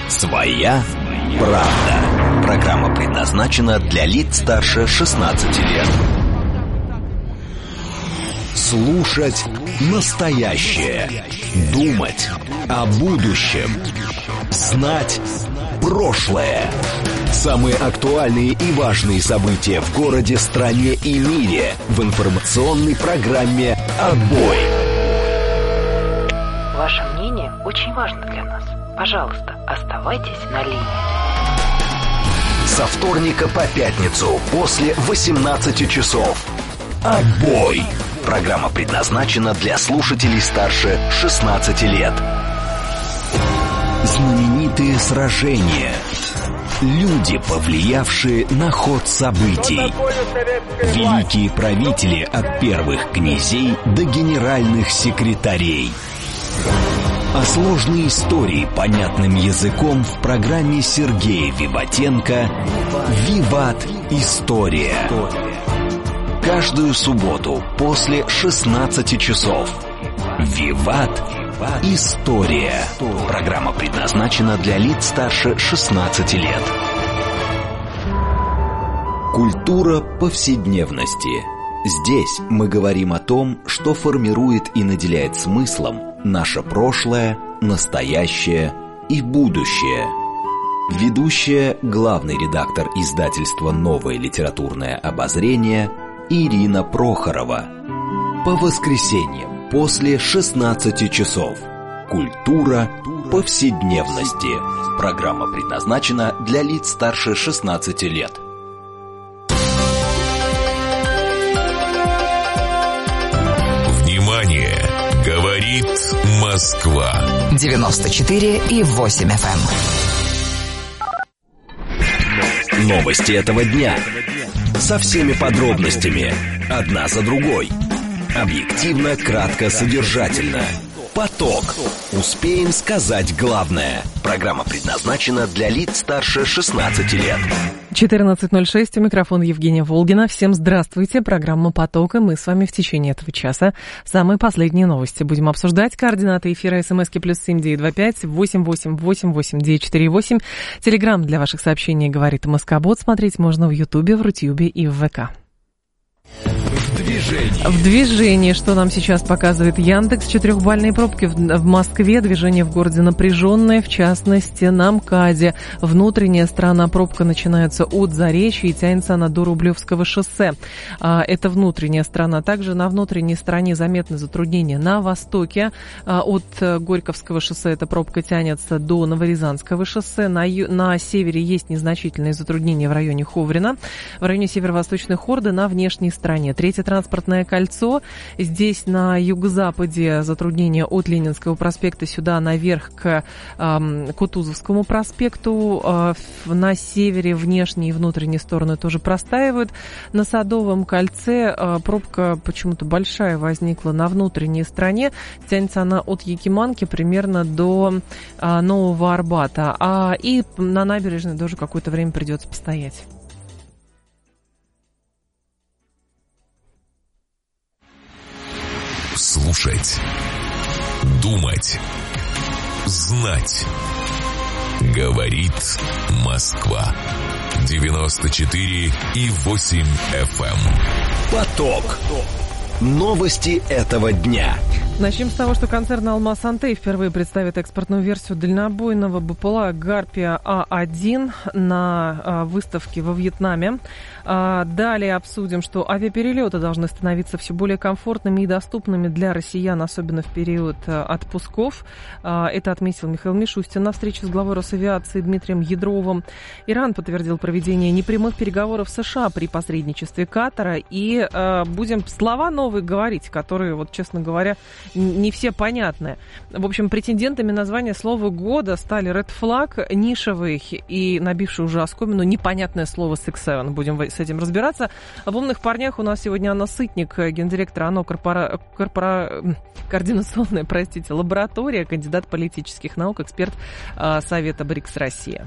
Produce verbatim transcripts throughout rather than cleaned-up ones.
Своя правда. Программа предназначена для лиц старше шестнадцати лет. Слушать настоящее. Думать о будущем. Знать прошлое. Самые актуальные и важные события в городе, стране и мире в информационной программе «Отбой». Ваше мнение очень важно для нас. Пожалуйста, оставайтесь на линии. Со вторника по пятницу после восемнадцати часов. «Отбой». Программа предназначена для слушателей старше шестнадцати лет. Знаменитые сражения. Люди, повлиявшие на ход событий. Великие правители от первых князей до генеральных секретарей. А сложные истории понятным языком в программе Сергея Виватенко «Виват. История». Каждую субботу после шестнадцати часов. «Виват. История». Программа предназначена для лиц старше шестнадцати лет. Культура повседневности. Здесь мы говорим о том, что формирует и наделяет смыслом наше прошлое, настоящее и будущее. Ведущая, главный редактор издательства «Новое литературное обозрение» Ирина Прохорова. По воскресеньям после шестнадцати часов. Культура повседневности. Программа предназначена для лиц старше шестнадцати лет. Внимание! Говорит Москва. девяносто четыре и восемь эф эм. Новости этого дня. Со всеми подробностями. Одна за другой. Объективно, кратко, содержательно. Поток. Успеем сказать главное. Программа предназначена для лиц старше шестнадцати лет. четырнадцать ноль шесть, у микрофона Евгения Волгина. Всем здравствуйте. Программа «Поток», и мы с вами в течение этого часа самые последние новости будем обсуждать. Координаты эфира: смски плюс семь девять два пять восемь восемь восемь восемь девять четыре восемь. Телеграм для ваших сообщений «Говорит МСК-бот». Смотреть можно в Ютубе, в Рутюбе и в ВК. В движении. В движении, что нам сейчас показывает Яндекс. Четырехбальные пробки в, в Москве. Движение в городе напряженное, в частности, на МКАДе. Внутренняя сторона пробка начинается от Заречья и тянется она до Рублевского шоссе. А, это внутренняя сторона. Также на внутренней стороне заметны затруднения на востоке. А, от Горьковского шоссе эта пробка тянется до Новорязанского шоссе. На, ю, на севере есть незначительные затруднения в районе Ховрина. В районе северо-восточной Хорды на внешней стороне. Третье транспортное кольцо. Здесь на юго-западе затруднения от Ленинского проспекта сюда наверх к э, Кутузовскому проспекту. Э, на севере внешние и внутренние стороны тоже простаивают. На Садовом кольце э, пробка почему-то большая возникла на внутренней стороне. Тянется она от Якиманки примерно до э, Нового Арбата. А, и на набережной тоже какое-то время придется постоять. Слушать, думать, знать. Говорит Москва. девяносто четыре и восемь эф эм. Поток. Новости этого дня. Начнем с того, что концерн «Алмаз Антей» впервые представит экспортную версию дальнобойного БПЛА «Гарпия А один» на выставке во Вьетнаме. Далее обсудим, что авиаперелеты должны становиться все более комфортными и доступными для россиян, особенно в период отпусков. Это отметил Михаил Мишустин на встрече с главой Росавиации Дмитрием Ядровым. Иран подтвердил проведение непрямых переговоров с США при посредничестве Катара. И будем слова новые говорить, которые, вот, честно говоря, не все понятны. В общем, претендентами на звание слова года стали Red Flag, нишевый и набивший уже оскомину непонятное слово Six Seven. Будем с этим разбираться. Об умных парнях у нас сегодня Анна Сытник, гендиректор ОНО корпора... Корпора... координационная, простите, лаборатория, кандидат политических наук, эксперт э, Совета БРИКС Россия.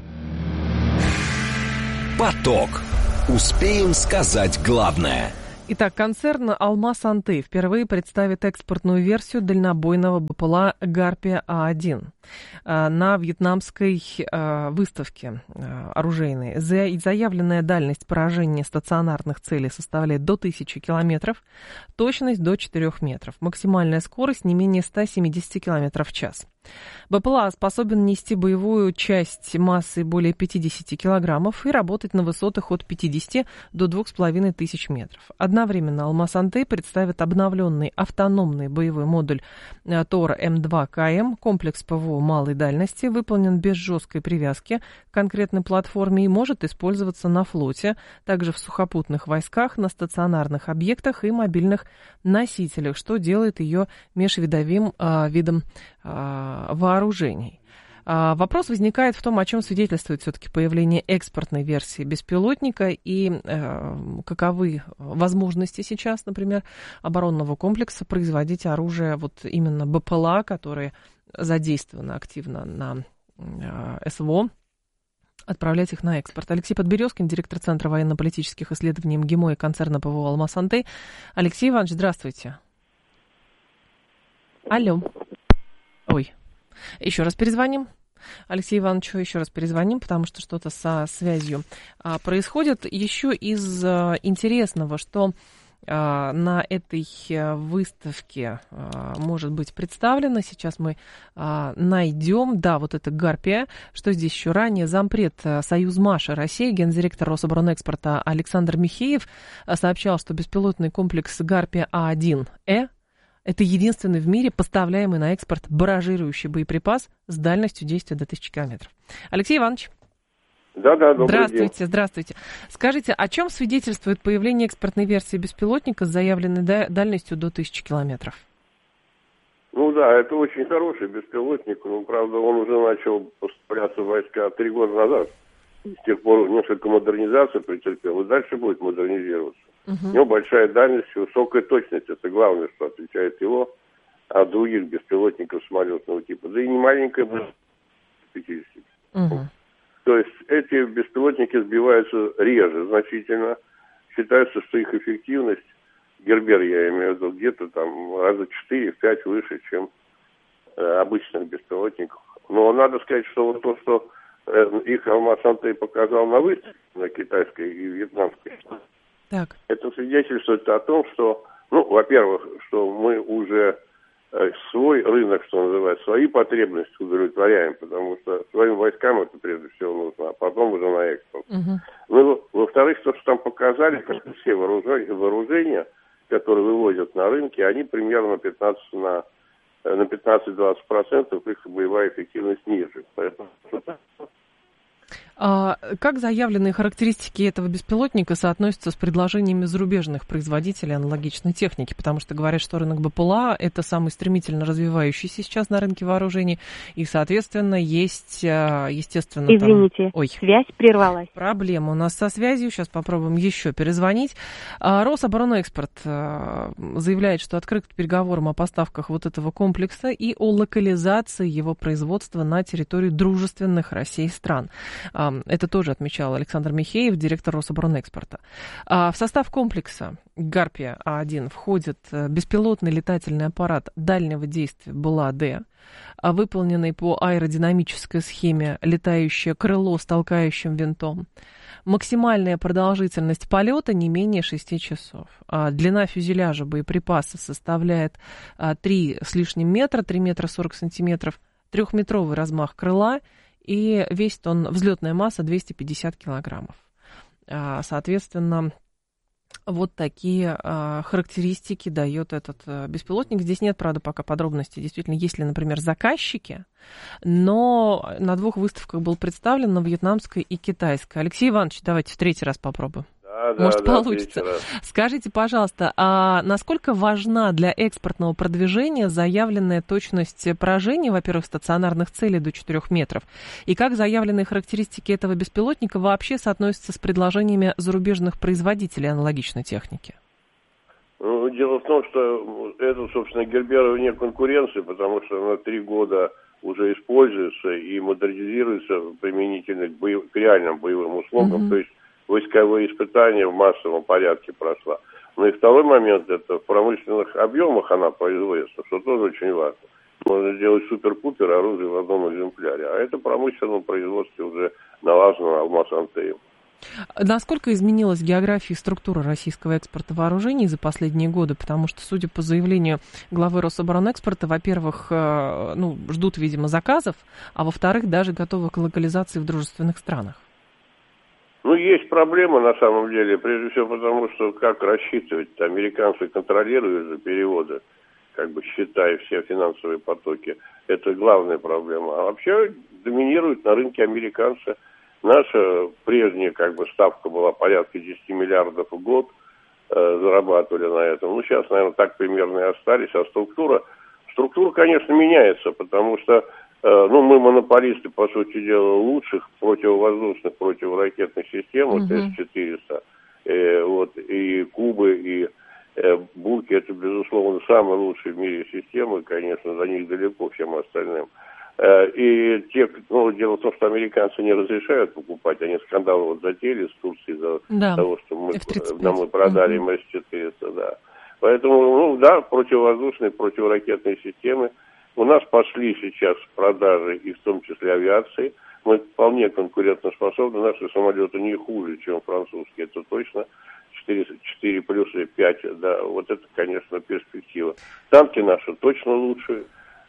Поток. Успеем сказать главное. Итак, концерн «Алмаз-Антей» впервые представит экспортную версию дальнобойного БПЛА «Гарпия А один» на вьетнамской выставке оружейной. Заявленная дальность поражения стационарных целей составляет до тысячи километров, точность до четырёх метров, максимальная скорость не менее ста семидесяти километров в час. БПЛА способен нести боевую часть массой более пятидесяти килограммов и работать на высотах от пятидесяти до двух с половиной тысяч метров. Одновременно «Алмаз-Антей» представит обновленный автономный боевой модуль ТОР М два К М. Комплекс ПВО малой дальности выполнен без жесткой привязки к конкретной платформе и может использоваться на флоте, также в сухопутных войсках, на стационарных объектах и мобильных носителях, что делает ее межвидовым э, видом э, вооружений. А, вопрос возникает в том, о чем свидетельствует все-таки появление экспортной версии беспилотника и э, каковы возможности сейчас, например, оборонного комплекса производить оружие, вот именно БПЛА, которые задействованы активно на э, СВО, отправлять их на экспорт. Алексей Подберезкин, директор Центра военно-политических исследований МГИМО и концерна ПВО «Алмаз-Антей». Алексей Иванович, здравствуйте. Алло. Ой. Еще раз перезвоним. Алексею Ивановичу еще раз перезвоним, потому что что-то со связью а, происходит. Еще из а, интересного, что а, на этой выставке а, может быть представлено, сейчас мы а, найдем, да, вот это «Гарпия», что здесь еще ранее зампред Союзмаша России, гендиректор Рособоронэкспорта Александр Михеев сообщал, что беспилотный комплекс «Гарпия А один Э» это единственный в мире поставляемый на экспорт барражирующий боеприпас с дальностью действия до тысячи километров. Алексей Иванович. Да, да, добрый Здравствуйте, день. здравствуйте. Скажите, о чем свидетельствует появление экспортной версии беспилотника с заявленной дальностью до тысячи километров? Ну да, это очень хороший беспилотник, но, правда, он уже начал поставляться в войска три года назад. С тех пор несколько модернизаций претерпел, и дальше будет модернизироваться. Uh-huh. У него большая дальность и высокая точность. Это главное, что отличает его от других беспилотников самолетного типа. Да и не маленькая, пятидесяти. Uh-huh. То есть эти беспилотники сбиваются реже значительно. Считается, что их эффективность, Гербер я имею в виду, где-то там раза четыре-пять выше, чем э, обычных беспилотников. Но надо сказать, что вот то, что э, их «Алмаз-Антей» показал на выставке, на китайской и вьетнамской, так. Это свидетельствует о том, что, ну, во-первых, что мы уже э, свой рынок, что называется, свои потребности удовлетворяем, потому что своим войскам это прежде всего нужно, а потом уже на экспорт. Uh-huh. Ну, во-вторых, то, что там показали, как все вооружения, вооружения, которые вывозят на рынке, они примерно пятнадцать на, на пятнадцать-двадцать процентов их боевая эффективность ниже. Поэтому... А как заявленные характеристики этого беспилотника соотносятся с предложениями зарубежных производителей аналогичной техники? Потому что говорят, что рынок БПЛА – это самый стремительно развивающийся сейчас на рынке вооружений, и, соответственно, есть, естественно... Извините, там... Ой, связь прервалась. Проблема у нас со связью, сейчас попробуем еще перезвонить. Рособоронэкспорт заявляет, что открыт к переговорам о поставках вот этого комплекса и о локализации его производства на территории дружественных России стран. Это тоже отмечал Александр Михеев, директор Рособоронэкспорта. В состав комплекса «Гарпия А один» входит беспилотный летательный аппарат дальнего действия БЛА-Д, выполненный по аэродинамической схеме летающее крыло с толкающим винтом. Максимальная продолжительность полета не менее шести часов. Длина фюзеляжа боеприпаса составляет три с лишним метра, три метра сорок сантиметров, трехметровый размах крыла, и весит он, взлетная масса двести пятьдесят килограммов. Соответственно, вот такие а, характеристики дает этот а, беспилотник. Здесь нет, правда, пока подробностей. Действительно, есть ли, например, заказчики, но на двух выставках был представлен, на вьетнамской и китайской. Алексей Иванович, давайте в третий раз попробуем. Да, Может, да, получится. Да, Скажите, пожалуйста, а насколько важна для экспортного продвижения заявленная точность поражения, во-первых, стационарных целей до четырёх метров, и как заявленные характеристики этого беспилотника вообще соотносятся с предложениями зарубежных производителей аналогичной техники? Ну, дело в том, что это, собственно, Герберу вне конкуренции, потому что на три года уже используется и модернизируется применительно к, боев... к реальным боевым услугам, mm-hmm. то есть войсковые испытания в массовом порядке прошла. Ну и второй момент, это в промышленных объемах она производится, что тоже очень важно. Можно делать супер-пупер оружие в одном экземпляре, а это в промышленном производстве уже налажено Алмаз Антеев. Насколько изменилась география и структура российского экспорта вооружений за последние годы? Потому что, судя по заявлению главы Рособоронэкспорта, во-первых, ну, ждут, видимо, заказов, а во-вторых, даже готовы к локализации в дружественных странах. Ну, есть проблема на самом деле, прежде всего потому, что как рассчитывать, американцы контролируют же переводы, как бы считая все финансовые потоки, это главная проблема. А вообще доминируют на рынке американцы. Наша прежняя как бы ставка была порядка десять миллиардов в год, э, зарабатывали на этом. Ну, сейчас, наверное, так примерно и остались, а структура, структура, конечно, меняется, потому что, э, ну, мы монополисты, по сути дела, лучших противовоздушных, противоракетных систем, вот эс четыреста, э, вот, и Кубы, и э, Буки, это, безусловно, самые лучшие в мире системы, конечно, за них далеко всем остальным. И те, ну, дело в том, что американцы не разрешают покупать, они скандалы вот затеяли с Турцией из-за да. того, что мы, нам мы продали им эс четыреста, да. Поэтому, ну, да, противовоздушные, противоракетные системы. У нас пошли сейчас продажи, и в том числе авиации. Мы вполне конкурентоспособны, наши самолеты не хуже, чем французские, это точно. четыре плюс и пять, да, вот это, конечно, перспектива. Танки наши точно лучшие.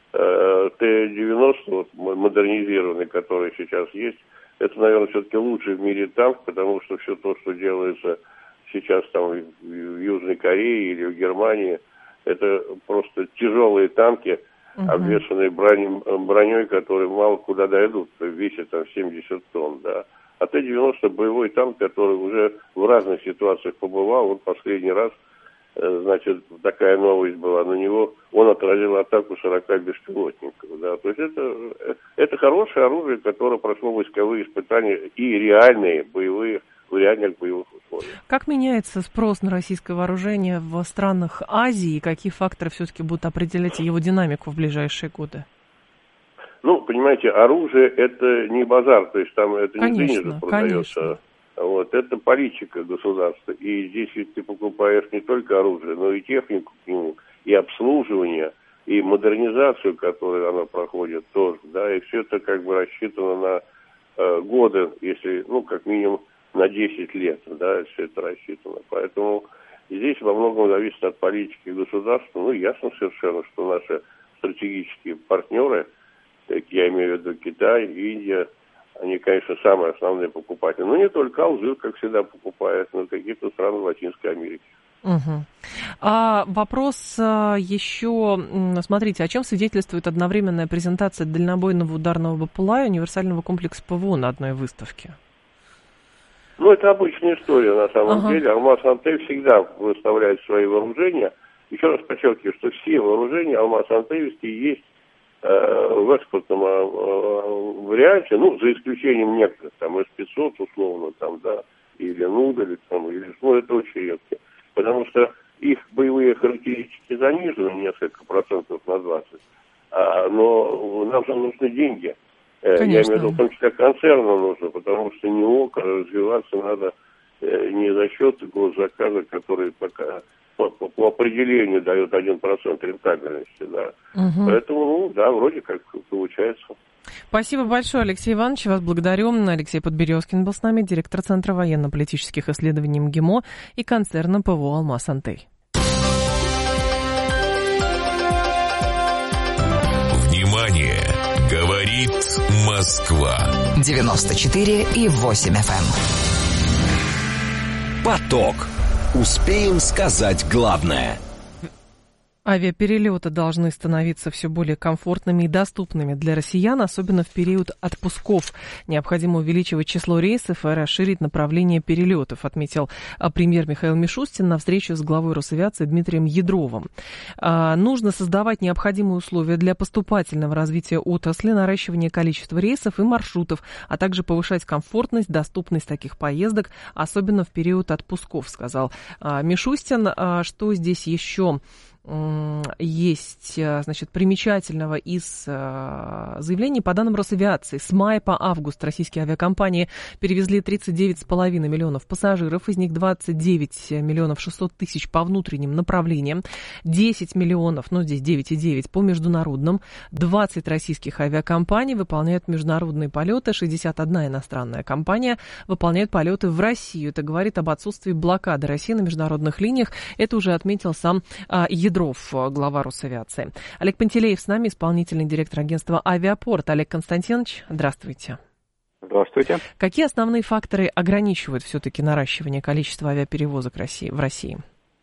Т девяносто, вот, модернизированный, который сейчас есть, это, наверное, все-таки лучший в мире танк, потому что все то, что делается сейчас там в Южной Корее или в Германии, это просто тяжелые танки, uh-huh. обвешанные броней, броней, которые мало куда дойдут, весят там семьдесят тонн, да. А Т девяносто боевой танк, который уже в разных ситуациях побывал, вот последний раз, значит, такая новость была на него, он отразил атаку сорока беспилотников, да, то есть это, это хорошее оружие, которое прошло войсковые испытания и реальные боевые, в реальных боевых условиях. Как меняется спрос на российское вооружение в странах Азии, и какие факторы все-таки будут определять его динамику в ближайшие годы? Ну, понимаете, оружие это не базар, то есть там это конечно, не денежно продается. Конечно. Вот, это политика государства. И здесь ведь ты покупаешь не только оружие, но и технику к нему, и обслуживание, и модернизацию, которую она проходит тоже, да, и все это как бы рассчитано на э, годы, если, ну, как минимум на десять лет, да, все это рассчитано. Поэтому здесь во многом зависит от политики государства. Ну, ясно совершенно, что наши стратегические партнеры, я имею в виду Китай, Индия, они, конечно, самые основные покупатели. Но не только Алжир, как всегда, покупает, но и какие-то страны Латинской Америки. Угу. А вопрос а, еще, смотрите, о чем свидетельствует одновременная презентация дальнобойного ударного БПЛА и универсального комплекса ПВО на одной выставке? Ну, это обычная история, на самом ага. деле. Алмаз Антей всегда выставляет свои вооружения. Еще раз подчеркиваю, что все вооружения Алмаз Антеевские есть в экспортном варианте, ну, за исключением некоторых, там, эс пятьсот, условно, там, да, или Нудель, там, или, ну, это очень редко, потому что их боевые характеристики занижены несколько процентов на двадцать, а, но нам же нужны деньги. Конечно. Я имею в виду, в том числе концерну нужно, потому что не ОК, развиваться надо не за счет госзаказа, который пока по, по, по определению дает один процент рентабельности, да. Угу. Поэтому, ну, да, вроде как получается. Спасибо большое, Алексей Иванович, вас благодарю. Алексей Подберезкин был с нами, директор Центра военно-политических исследований МГИМО и концерна ПВО «Алмаз Антей». Внимание! Говорит Москва. девяносто четыре и восемь эф эм. Поток. Успеем сказать главное. Авиаперелеты должны становиться все более комфортными и доступными для россиян, особенно в период отпусков. Необходимо увеличивать число рейсов и расширить направление перелетов, отметил премьер Михаил Мишустин на встрече с главой Росавиации Дмитрием Ядровым. Нужно создавать необходимые условия для поступательного развития отрасли, наращивания количества рейсов и маршрутов, а также повышать комфортность, доступность таких поездок, особенно в период отпусков, сказал Мишустин. Что здесь еще есть, значит, примечательного из заявлений. По данным Росавиации, с мая по август российские авиакомпании перевезли тридцать девять с половиной миллионов пассажиров, из них двадцать девять миллионов шестьсот тысяч по внутренним направлениям, десять миллионов, ну здесь девять и девять по международным, двадцать российских авиакомпаний выполняют международные полеты, шестьдесят одна иностранная компания выполняет полеты в Россию. Это говорит об отсутствии блокады России на международных линиях. Это уже отметил сам а, Ядров, глава Росавиации. Олег Пантелеев с нами, исполнительный директор агентства «Авиапорт». Олег Константинович, здравствуйте. Здравствуйте. Какие основные факторы ограничивают все-таки наращивание количества авиаперевозок России, в России?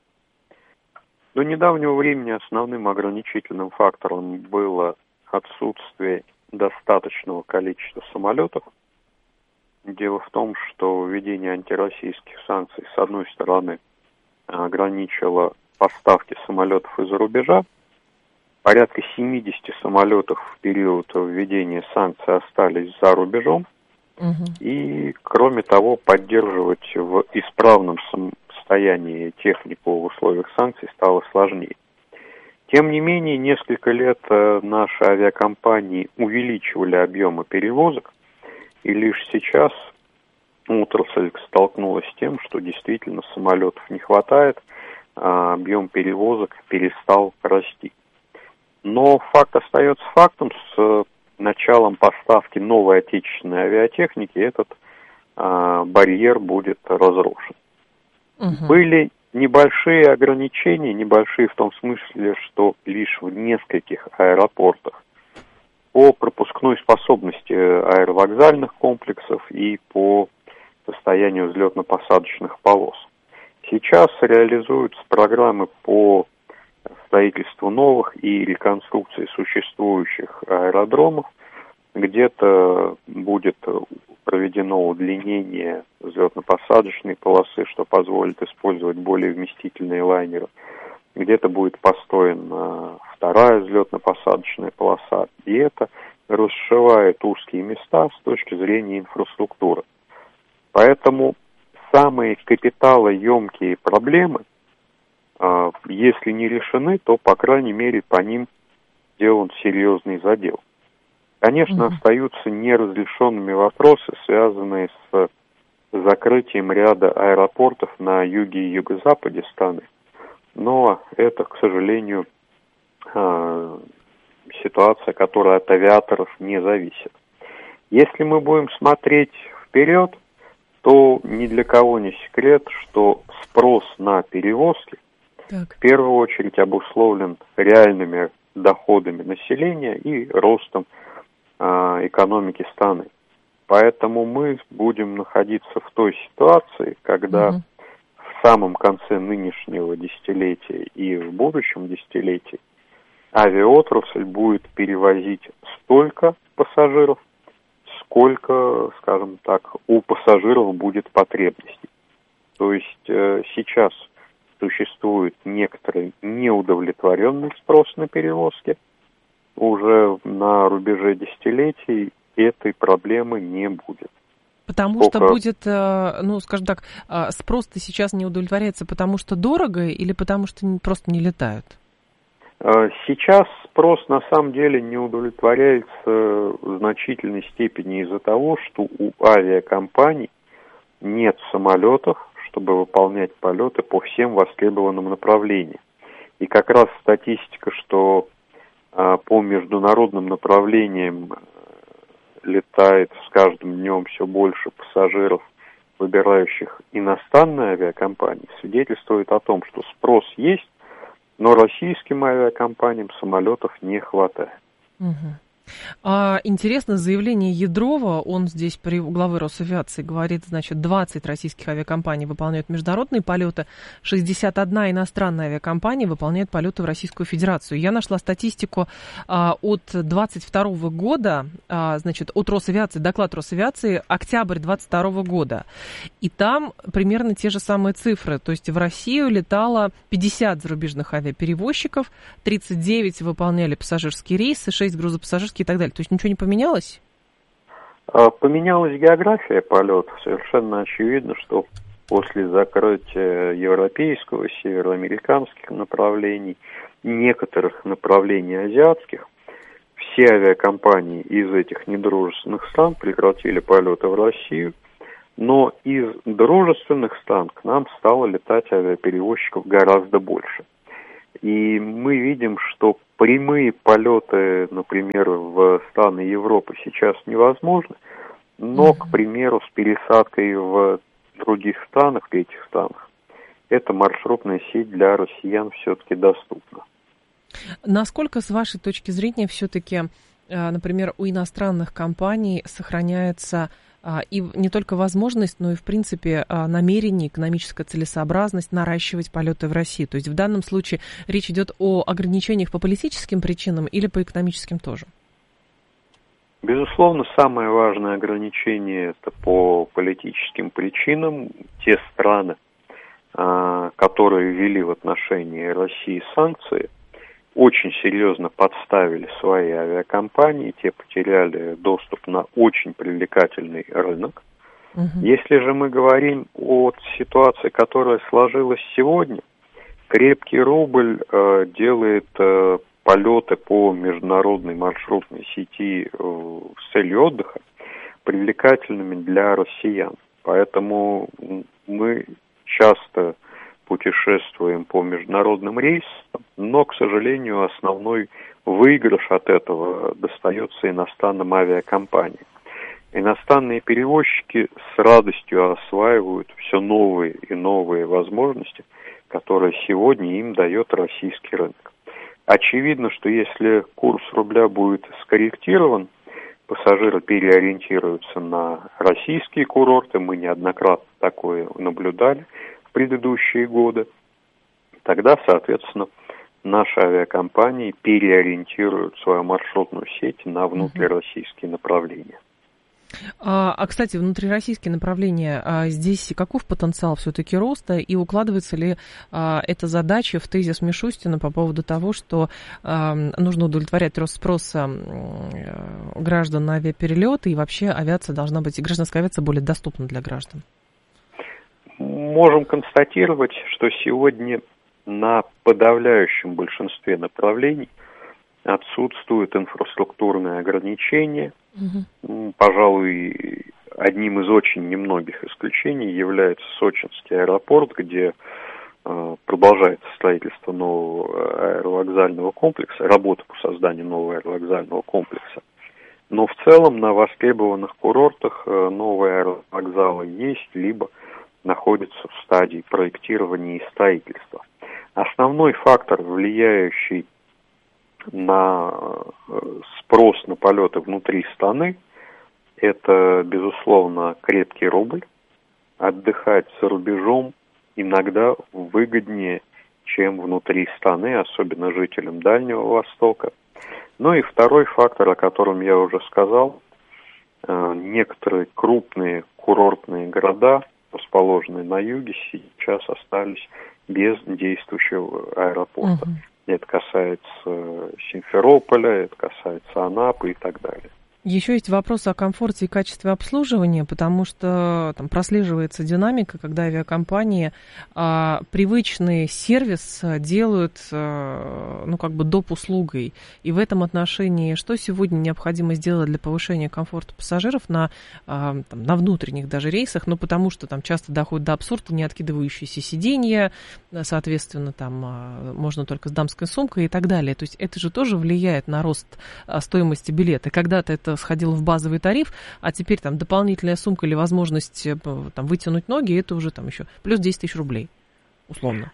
До недавнего времени основным ограничительным фактором было отсутствие достаточного количества самолетов. Дело в том, что введение антироссийских санкций, с одной стороны, ограничило поставки самолетов из-за рубежа. Порядка семьдесят самолетов в период введения санкций остались за рубежом. Угу. И, кроме того, поддерживать в исправном состоянии технику в условиях санкций стало сложнее. Тем не менее, несколько лет наши авиакомпании увеличивали объемы перевозок, и лишь сейчас отрасль столкнулась с тем, что действительно самолетов не хватает, а объем перевозок перестал расти. Но факт остается фактом. С началом поставки новой отечественной авиатехники этот а, барьер будет разрушен. Угу. Были небольшие ограничения, небольшие в том смысле, что лишь в нескольких аэропортах по пропускной способности аэровокзальных комплексов и по состоянию взлетно-посадочных полос. Сейчас реализуются программы по строительству новых и реконструкции существующих аэродромов. Где-то будет проведено удлинение взлетно-посадочной полосы, что позволит использовать более вместительные лайнеры. Где-то будет построена вторая взлетно-посадочная полоса, и это расшивает узкие места с точки зрения инфраструктуры. Поэтому самые капиталоемкие проблемы, если не решены, то, по крайней мере, по ним сделан серьезный задел. Конечно, mm-hmm. остаются неразрешенными вопросы, связанные с закрытием ряда аэропортов на юге и юго-западе страны. Но это, к сожалению, ситуация, которая от авиаторов не зависит. Если мы будем смотреть вперед, то ни для кого не секрет, что спрос на перевозки так. в первую очередь обусловлен реальными доходами населения и ростом а, экономики страны. Поэтому мы будем находиться в той ситуации, когда угу. в самом конце нынешнего десятилетия и в будущем десятилетии авиаотрасль будет перевозить столько пассажиров, сколько, скажем так, у пассажиров будет потребностей. То есть э, сейчас существует некоторый неудовлетворенный спрос на перевозки. Уже на рубеже десятилетий этой проблемы не будет. Потому Сколько... что будет, ну, скажем так, спрос-то сейчас не удовлетворяется, потому что дорого или потому что просто не летают? Сейчас спрос на самом деле не удовлетворяется в значительной степени из-за того, что у авиакомпаний нет самолетов, чтобы выполнять полеты по всем востребованным направлениям. И как раз статистика, что а, по международным направлениям летает с каждым днем все больше пассажиров, выбирающих иностранные авиакомпании, свидетельствует о том, что спрос есть, но российским авиакомпаниям самолетов не хватает. Угу. А, интересно, заявление Ядрова, он здесь при главе Росавиации говорит, значит, двадцать российских авиакомпаний выполняют международные полеты, шестьдесят одна иностранная авиакомпания выполняет полеты в Российскую Федерацию. Я нашла статистику а, от двадцать второго года, а, значит, от Росавиации, доклад Росавиации, октябрь двадцать второго года. И там примерно те же самые цифры. То есть в Россию летало пятьдесят зарубежных авиаперевозчиков, тридцать девять выполняли пассажирские рейсы, шесть грузопассажирских и так далее. То есть ничего не поменялось? Поменялась география полетов. Совершенно очевидно, что после закрытия европейского, североамериканских направлений некоторых направлений азиатских, все авиакомпании из этих недружественных стран прекратили полеты в Россию, но из дружественных стран к нам стало летать авиаперевозчиков гораздо больше. И мы видим, что прямые полеты, например, в страны Европы сейчас невозможны, но, к примеру, с пересадкой в других странах, в этих странах, эта маршрутная сеть для россиян все-таки доступна. Насколько, с вашей точки зрения, все-таки, например, у иностранных компаний сохраняется и не только возможность, но и, в принципе, намерение, экономическая целесообразность наращивать полеты в России? То есть в данном случае речь идет о ограничениях по политическим причинам или по экономическим тоже? Безусловно, самое важное ограничение – это по политическим причинам. Те страны, которые ввели в отношении России санкции, очень серьезно подставили свои авиакомпании, те потеряли доступ на очень привлекательный рынок. Угу. Если же мы говорим о ситуации, которая сложилась сегодня, крепкий рубль э, делает э, полеты по международной маршрутной сети э, с целью отдыха привлекательными для россиян. Поэтому мы часто путешествуем по международным рейсам, но, к сожалению, основной выигрыш от этого достается иностранным авиакомпаниям. Иностранные перевозчики с радостью осваивают все новые и новые возможности, которые сегодня им дает российский рынок. Очевидно, что если курс рубля будет скорректирован, пассажиры переориентируются на российские курорты, мы неоднократно такое наблюдали в предыдущие годы, тогда, соответственно, наши авиакомпании переориентируют свою маршрутную сеть на внутрироссийские направления. А, а, кстати, внутрироссийские направления, а, здесь каков потенциал все-таки роста, и укладывается ли а, эта задача в тезис Мишустина по поводу того, что а, нужно удовлетворять рост спроса а, граждан на авиаперелеты, и вообще авиация должна быть, и гражданская авиация более доступна для граждан? Можем констатировать, что сегодня на подавляющем большинстве направлений отсутствуют инфраструктурные ограничения. Угу. Пожалуй, одним из очень немногих исключений является Сочинский аэропорт, где э, продолжается строительство нового аэровокзального комплекса, работа по созданию нового аэровокзального комплекса. Но в целом на востребованных курортах э, новые аэровокзалы есть, либо находятся в стадии проектирования и строительства. Основной фактор, влияющий на спрос на полеты внутри страны, это, безусловно, крепкий рубль. Отдыхать за рубежом иногда выгоднее, чем внутри страны, особенно жителям Дальнего Востока. Ну и второй фактор, о котором я уже сказал, некоторые крупные курортные города, расположенные на юге, сейчас остались без действующего аэропорта. Угу. Это касается Симферополя, это касается Анапы и так далее. Еще есть вопрос о комфорте и качестве обслуживания, потому что там прослеживается динамика, когда авиакомпании а, привычный сервис делают а, ну, как бы доп. Услугой. И в этом отношении что сегодня необходимо сделать для повышения комфорта пассажиров на, а, там, на внутренних даже рейсах, ну, потому что там часто доходит до абсурда неоткидывающиеся сиденья, соответственно, там а, можно только с дамской сумкой и так далее. То есть это же тоже влияет на рост а, стоимости билета. Когда-то это сходил в базовый тариф, а теперь там дополнительная сумка или возможность там вытянуть ноги, это уже там еще плюс десять тысяч рублей, условно.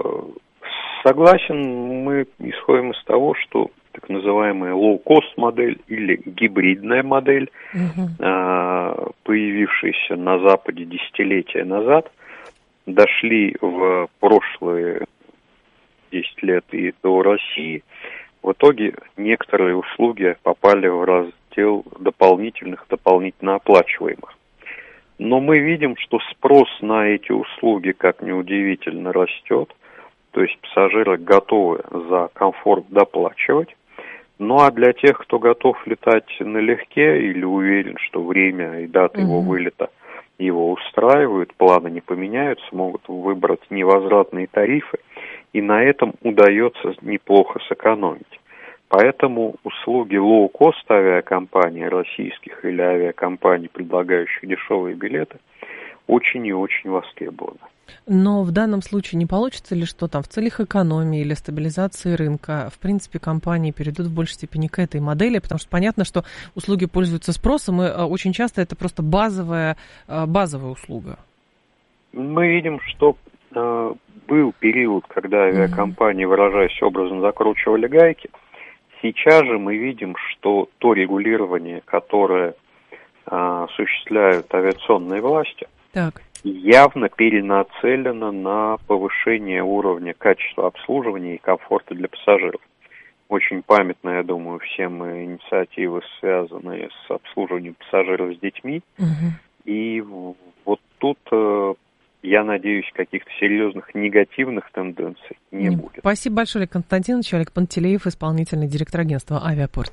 Согласен, мы исходим из того, что так называемая low-cost модель или гибридная модель, угу. появившаяся на Западе десятилетия назад, дошли в прошлые десять лет и до России. В итоге некоторые услуги попали в раздел дополнительных, дополнительно оплачиваемых. Но мы видим, что спрос на эти услуги, как ни удивительно, растет. То есть пассажиры готовы за комфорт доплачивать. Ну а для тех, кто готов летать налегке или уверен, что время и дата mm-hmm. его вылета его устраивают, планы не поменяются, могут выбрать невозвратные тарифы и на этом удается неплохо сэкономить. Поэтому услуги лоу-кост авиакомпаний российских или авиакомпаний, предлагающих дешевые билеты, очень и очень востребованы. Но в данном случае не получится ли, что там в целях экономии или стабилизации рынка, в принципе, компании перейдут в большей степени к этой модели, потому что понятно, что услуги пользуются спросом, и очень часто это просто базовая, базовая услуга. Мы видим, что э, был период, когда авиакомпании, выражаясь образно, закручивали гайки. Сейчас же мы видим, что то регулирование, которое э, осуществляют авиационные власти, так. явно перенацелено на повышение уровня качества обслуживания и комфорта для пассажиров. Очень памятно, я думаю, всем инициативы, связанные с обслуживанием пассажиров с детьми. Угу. И вот тут, э, я надеюсь, каких-то серьезных негативных тенденций не, не будет. Спасибо большое, Олег Константинович. Олег Пантелеев, исполнительный директор агентства «Авиапорт».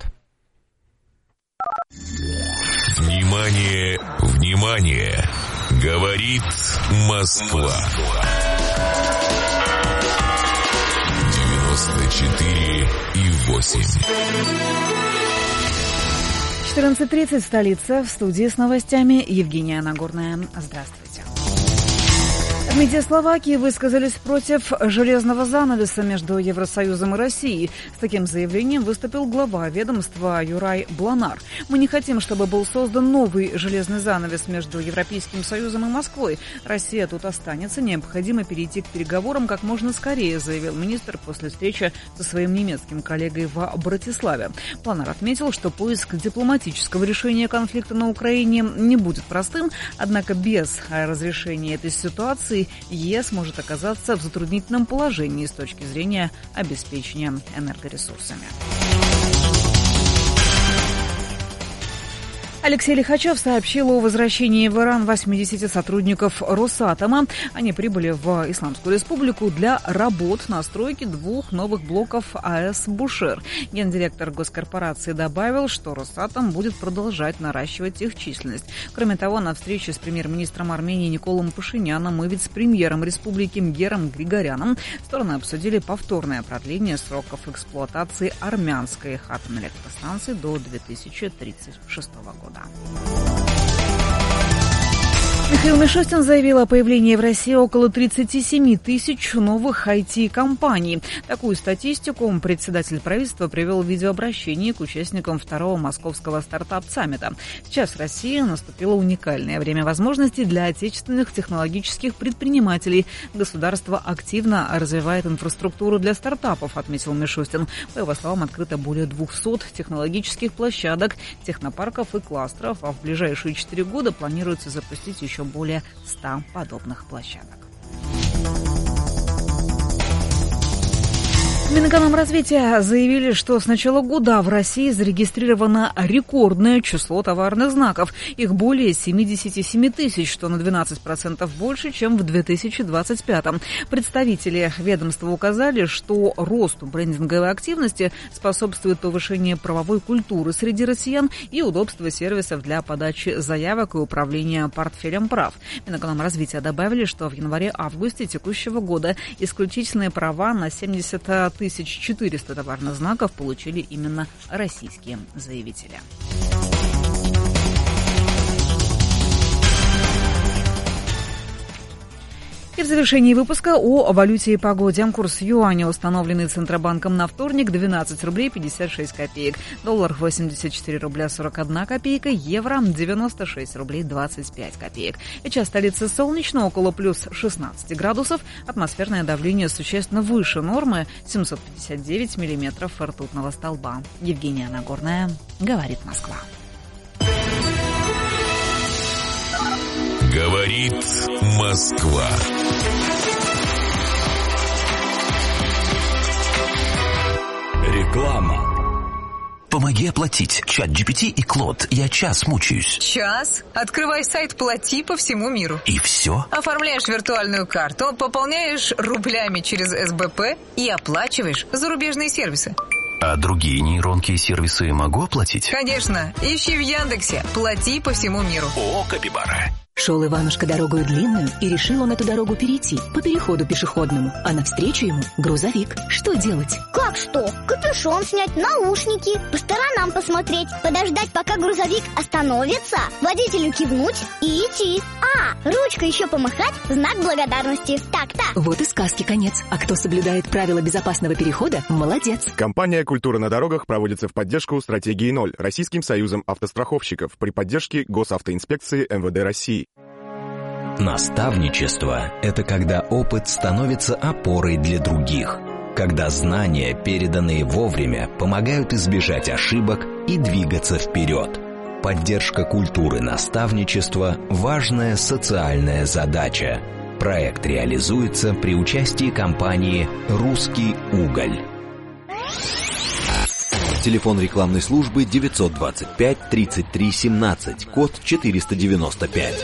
Внимание, внимание! Говорит Москва. девяносто четыре и восемь. четырнадцать тридцать, столица. В студии с новостями Евгения Нагорная. Здравствуйте. В МИДе Словакии высказались против железного занавеса между Евросоюзом и Россией. С таким заявлением выступил глава ведомства Юрай Бланар. «Мы не хотим, чтобы был создан новый железный занавес между Европейским Союзом и Москвой. Россия тут останется. Необходимо перейти к переговорам как можно скорее», заявил министр после встречи со своим немецким коллегой в Братиславе. Бланар отметил, что поиск дипломатического решения конфликта на Украине не будет простым, однако без разрешения этой ситуации ЕС может оказаться в затруднительном положении с точки зрения обеспечения энергоресурсами. Алексей Лихачев сообщил о возвращении в Иран восьмидесяти сотрудников Росатома. Они прибыли в Исламскую Республику для работ на стройке двух новых блоков АЭС «Бушер». Гендиректор госкорпорации добавил, что Росатом будет продолжать наращивать их численность. Кроме того, на встрече с премьер-министром Армении Николом Пашиняном и вице-премьером республики Мгером Григоряном стороны обсудили повторное продление сроков эксплуатации армянской атомной электростанции до две тысячи тридцать шестого года. Михаил Мишустин заявил о появлении в России около тридцать семь тысяч новых ай ти-компаний. Такую статистику председатель правительства привел в видеообращении к участникам второго московского стартап-саммита. Сейчас в России наступило уникальное время возможностей для отечественных технологических предпринимателей. Государство активно развивает инфраструктуру для стартапов, отметил Мишустин. По его словам, открыто более двухсот технологических площадок, технопарков и кластеров, а в ближайшие четыре года планируется запустить еще более ста подобных площадок. Минэкономразвития заявили, что с начала года в России зарегистрировано рекордное число товарных знаков. Их более семьдесят семь тысяч, что на двенадцать процентов больше, чем в две тысячи двадцать пятом. Представители ведомства указали, что росту брендинговой активности способствует повышение правовой культуры среди россиян и удобство сервисов для подачи заявок и управления портфелем прав. Минэкономразвития добавили, что в январе-августе текущего года исключительные права на семьдесят тысяч четыреста товарных знаков получили именно российские заявители. И в завершении выпуска о валюте и погоде. Курс юаня, установленный Центробанком на вторник, двенадцать рублей пятьдесят шесть копеек. Доллар восемьдесят четыре рубля сорок одна копейка. Евро девяносто шесть рублей двадцать пять копеек. Сейчас столица солнечно, около плюс шестнадцать градусов. Атмосферное давление существенно выше нормы, семьсот пятьдесят девять миллиметров ртутного столба. Евгения Нагорная, говорит Москва. Говорит Москва. Реклама. Помоги оплатить. Чат джи пи ти и Клод. Я час мучаюсь. Час? Открывай сайт «Плати» по всему миру. И все? Оформляешь виртуальную карту, пополняешь рублями через эс бэ пэ и оплачиваешь зарубежные сервисы. А другие нейронки и сервисы могу оплатить? Конечно. Ищи в Яндексе «Плати по всему миру». О, Капибара. Шел Иванушка дорогою длинную, и решил он эту дорогу перейти по переходу пешеходному, а навстречу ему грузовик. Что делать? Как что? Капюшон снять, наушники, по сторонам посмотреть, подождать, пока грузовик остановится, водителю кивнуть и идти. А, ручкой еще помахать, знак благодарности. Так-то. Вот и сказки конец. А кто соблюдает правила безопасного перехода, молодец. Компания «Культура на дорогах» проводится в поддержку стратегии ноль Российским союзом автостраховщиков при поддержке Госавтоинспекции эм вэ дэ России. Наставничество – это когда опыт становится опорой для других, когда знания, переданные вовремя, помогают избежать ошибок и двигаться вперед. Поддержка культуры наставничества – важная социальная задача. Проект реализуется при участии компании «Русский уголь». Телефон рекламной службы девятьсот двадцать пять тридцать три семнадцать, код четыреста девяносто пять.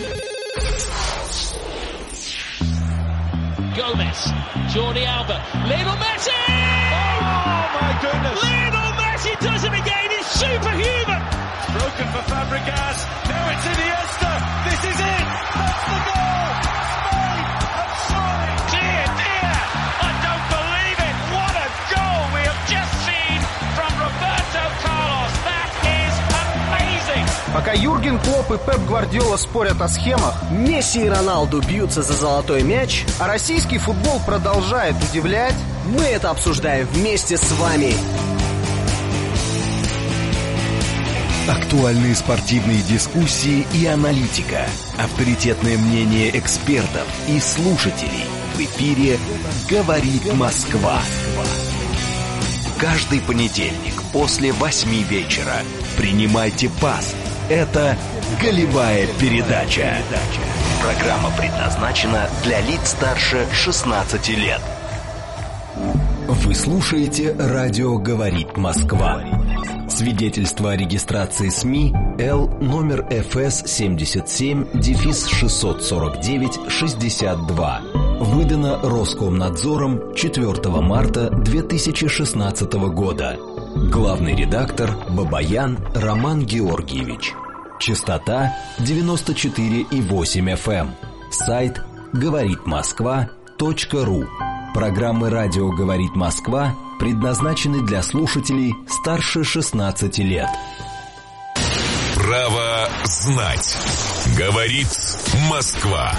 Gomez, Jordi Alba, Lionel Messi! Oh my goodness! Lionel Messi does it again, it's superhuman! Broken for Fabregas, now it's Iniesta, this is it! That's the goal! Spain have scored! Dear, dear, I don't believe it! What a goal we have just seen from Roberto Carlos! That is amazing! Пока Юрген Клопп и Пеп Гвардиола спорят о схемах, Месси и Роналду бьются за золотой мяч, а российский футбол продолжает удивлять, мы это обсуждаем вместе с вами. Актуальные спортивные дискуссии и аналитика, авторитетное мнение экспертов и слушателей. В эфире «Говорит Москва». Каждый понедельник после восьми вечера принимайте пас. Это «Голевая передача». Программа предназначена для лиц старше шестнадцати лет. Вы слушаете «Радио говорит Москва». Свидетельство о регистрации СМИ Л номер эф эс семьдесят семь шестьсот сорок девять шестьдесят два. Выдано Роскомнадзором четвёртого марта две тысячи шестнадцатого года. Главный редактор Бабаян Роман Георгиевич. Частота девяносто четыре и восемь эф эм. Сайт говорит москва точка ру. Программы «Радио говорит Москва» предназначены для слушателей старше шестнадцати лет. Право знать. Говорит Москва.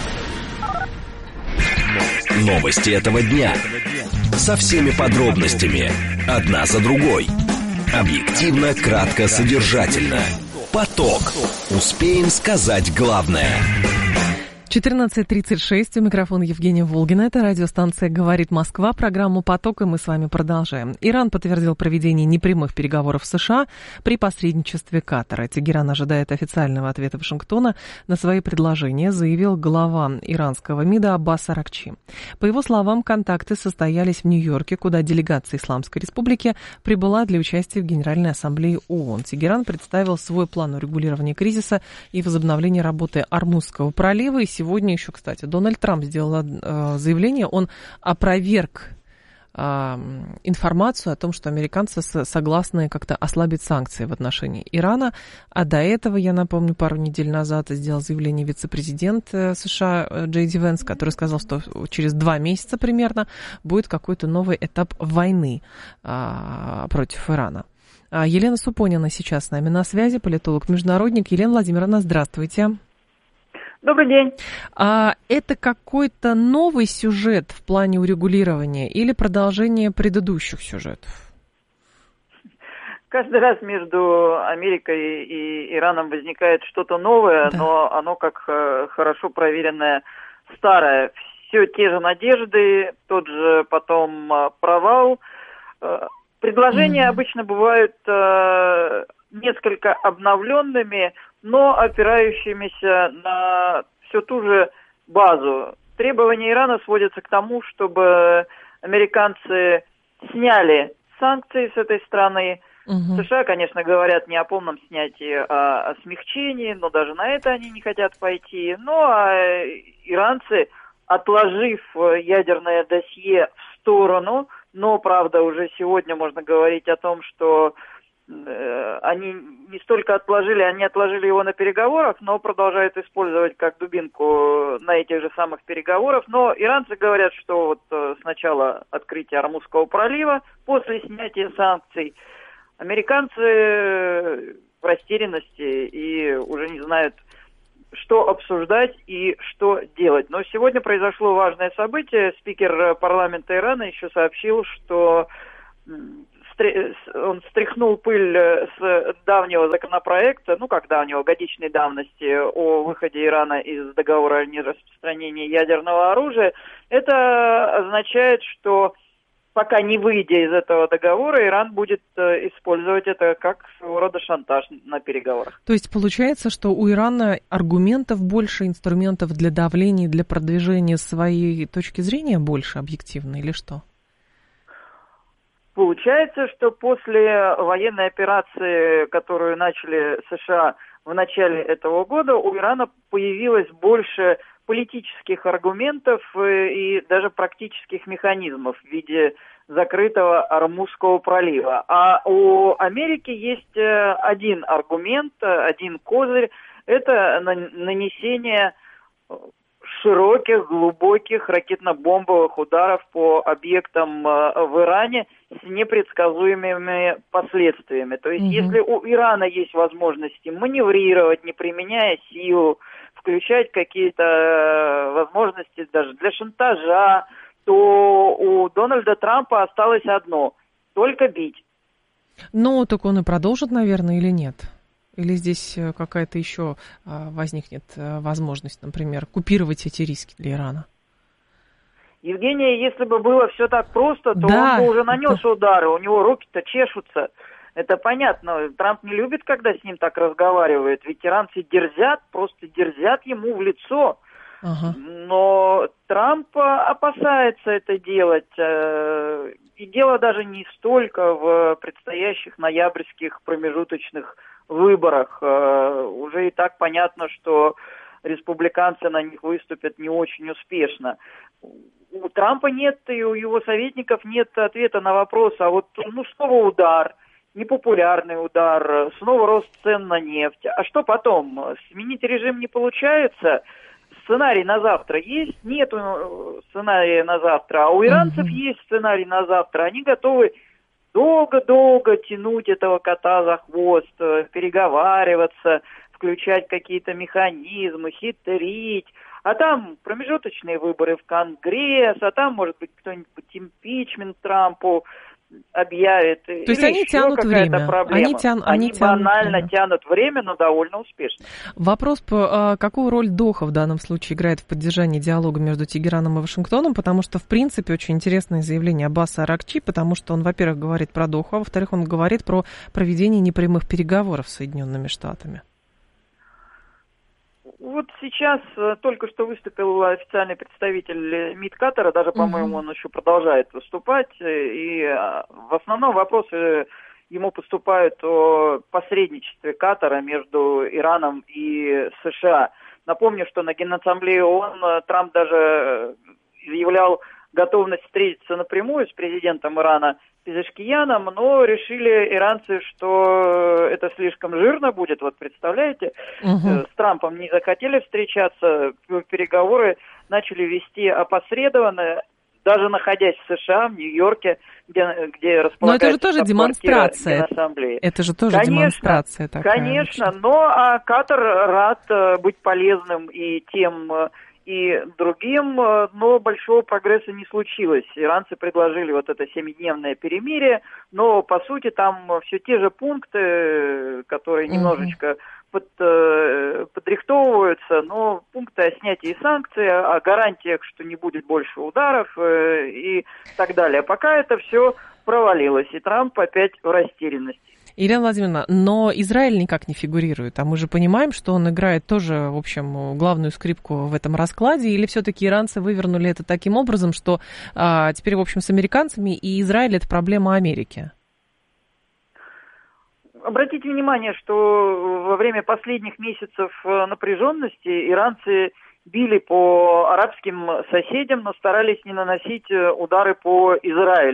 Новости этого дня. Со всеми подробностями. Одна за другой. Объективно, кратко, содержательно. Поток. Успеем сказать главное. четырнадцать тридцать шесть, у микрофона Евгения Волгина. Это радиостанция «Говорит Москва», программу «Поток», и мы с вами продолжаем. Иран подтвердил проведение непрямых переговоров с США при посредничестве Катара. Тегеран ожидает официального ответа Вашингтона на свои предложения, заявил глава иранского МИДа Аббас Аракчи. По его словам, контакты состоялись в Нью-Йорке, куда делегация Исламской Республики прибыла для участия в Генеральной Ассамблее ООН. Тегеран представил свой план урегулирования кризиса и возобновления работы Ормузского пролива. И сегодня еще, кстати, Дональд Трамп сделал э, заявление, он опроверг э, информацию о том, что американцы с, согласны как-то ослабить санкции в отношении Ирана, а до этого, я напомню, пару недель назад сделал заявление вице-президент США Джей Ди Венс, который сказал, что через два месяца примерно будет какой-то новый этап войны э, против Ирана. Елена Супонина сейчас с нами на связи, политолог-международник. Елена Владимировна, здравствуйте. Добрый день. А это какой-то новый сюжет в плане урегулирования или продолжение предыдущих сюжетов? Каждый раз между Америкой и Ираном возникает что-то новое, да. Но оно как хорошо проверенное старое. Все те же надежды, тот же потом провал. Предложения mm-hmm. обычно бывают несколько обновленными, но опирающимися на всю ту же базу. Требования Ирана сводятся к тому, чтобы американцы сняли санкции с этой страны. Угу. США, конечно, говорят не о полном снятии, а о смягчении, но даже на это они не хотят пойти. Ну, а иранцы, отложив ядерное досье в сторону, но, правда, уже сегодня можно говорить о том, что они не столько отложили, они отложили его на переговорах, но продолжают использовать как дубинку на этих же самых переговорах. Но иранцы говорят, что вот сначала открытие Ормузского пролива, после снятия санкций, американцы в растерянности и уже не знают, что обсуждать и что делать. Но сегодня произошло важное событие. Спикер парламента Ирана еще сообщил, что он стряхнул пыль с давнего законопроекта, ну как давнего, годичной давности, о выходе Ирана из договора о нераспространении ядерного оружия. Это означает, что пока не выйдя из этого договора, Иран будет использовать это как своего рода шантаж на переговорах. То есть получается, что у Ирана аргументов больше, инструментов для давления, для продвижения своей точки зрения больше объективно или что? Получается, что после военной операции, которую начали США в начале этого года, у Ирана появилось больше политических аргументов и даже практических механизмов в виде закрытого Ормузского пролива. А у Америки есть один аргумент, один козырь, это нанесение широких, глубоких ракетно-бомбовых ударов по объектам в Иране с непредсказуемыми последствиями. То есть, mm-hmm. если у Ирана есть возможности маневрировать, не применяя силу, включать какие-то возможности даже для шантажа, то у Дональда Трампа осталось одно – только бить. Ну, так он и продолжит, наверное, или нет? Или здесь какая-то еще возникнет возможность, например, купировать эти риски для Ирана? Евгения, если бы было все так просто, то да. он бы уже нанес удары, у него руки-то чешутся. Это понятно. Трамп не любит, когда с ним так разговаривают. Ведь иранцы дерзят, просто дерзят ему в лицо. Ага. Но Трамп опасается это делать. И дело даже не столько в предстоящих ноябрьских промежуточных выборах. Уже и так понятно, что республиканцы на них выступят не очень успешно. У Трампа нет, и у его советников нет ответа на вопрос, а вот ну снова удар, непопулярный удар, снова рост цен на нефть. А что потом? Сменить режим не получается? Сценарий на завтра есть? Нету сценария на завтра. А у иранцев mm-hmm. есть сценарий на завтра. Они готовы долго-долго тянуть этого кота за хвост, переговариваться, включать какие-то механизмы, хитрить. А там промежуточные выборы в Конгресс, а там, может быть, кто-нибудь импичмент Трампу объявит. То есть они тянут время. Они, тян, они, они банально тянут, тянут время, но довольно успешно. Вопрос, какую роль Доха в данном случае играет в поддержании диалога между Тегераном и Вашингтоном, потому что, в принципе, очень интересное заявление Аббаса Аракчи, потому что он, во-первых, говорит про Доху, а во-вторых, он говорит про проведение непрямых переговоров с Соединенными Штатами. Вот сейчас только что выступил официальный представитель МИД Катара, даже, по-моему, он еще продолжает выступать, и в основном вопросы ему поступают о посредничестве Катара между Ираном и США. Напомню, что на Генассамблее ООН Трамп даже заявлял готовность встретиться напрямую с президентом Ирана Пезешкияном, но решили иранцы, что это слишком жирно будет. Вот представляете, uh-huh. с Трампом не захотели встречаться, переговоры начали вести опосредованно, даже находясь в США, в Нью-Йорке, где, где располагается... Но это же тоже демонстрация. Это же тоже конечно, демонстрация такая. Конечно, вообще. Но а Катар рад быть полезным и тем... и другим, но большого прогресса не случилось. Иранцы предложили вот это семидневное перемирие, но, по сути, там все те же пункты, которые немножечко под, подрихтовываются, но пункты о снятии санкций, о гарантиях, что не будет больше ударов и так далее. Пока это все провалилось, и Трамп опять в растерянности. Елена Владимировна, но Израиль никак не фигурирует, а мы же понимаем, что он играет тоже, в общем, главную скрипку в этом раскладе, или все-таки иранцы вывернули это таким образом, что а, теперь, в общем, с американцами и Израиль – это проблема Америки? Обратите внимание, что во время последних месяцев напряженности иранцы били по арабским соседям, но старались не наносить удары по Израилю.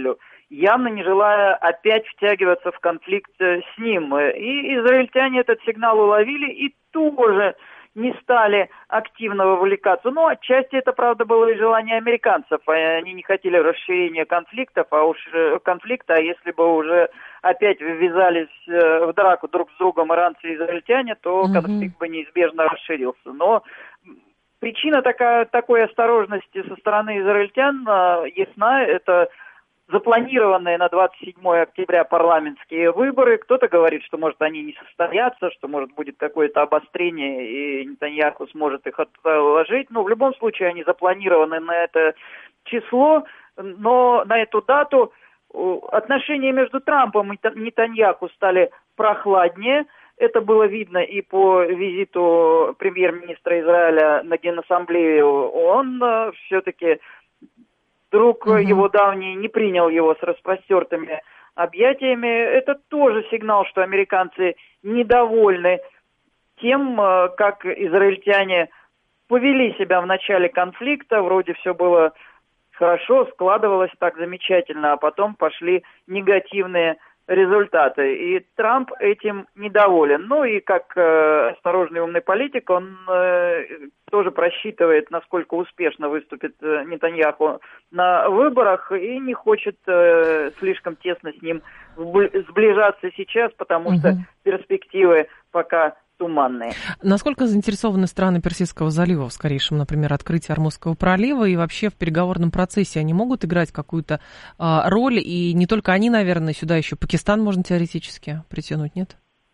явно не желая опять втягиваться в конфликт с ним. И израильтяне этот сигнал уловили и тоже не стали активно вовлекаться. Ну, отчасти это, правда, было и желание американцев. Они не хотели расширения конфликтов, а уж конфликта, а если бы уже опять ввязались в драку друг с другом иранцы и израильтяне, то mm-hmm. конфликт бы неизбежно расширился. Но причина такая, такой осторожности со стороны израильтян ясна. Это запланированные на двадцать седьмое октября парламентские выборы. Кто-то говорит, что, может, они не состоятся, что, может, будет какое-то обострение, и Нетаньяху сможет их отложить. Ну, в любом случае, они запланированы на это число, но на эту дату отношения между Трампом и Нетаньяху стали прохладнее. Это было видно и по визиту премьер-министра Израиля на Генассамблею. Он э, все-таки... Друг uh-huh. его давний не принял его с распростертыми объятиями. Это тоже сигнал, что американцы недовольны тем, как израильтяне повели себя в начале конфликта. Вроде все было хорошо, складывалось так замечательно, а потом пошли негативные результаты. И Трамп этим недоволен. Ну и как э, осторожный умный политик, он э, тоже просчитывает, насколько успешно выступит э, Нетаньяху на выборах и не хочет э, слишком тесно с ним сближаться сейчас, потому угу. что перспективы пока туманные. Насколько заинтересованы страны Персидского залива в скорейшем, например, открытии Ормузского пролива и вообще в переговорном процессе? Они могут играть какую-то а, роль? И не только они, наверное, сюда еще Пакистан можно теоретически притянуть, нет?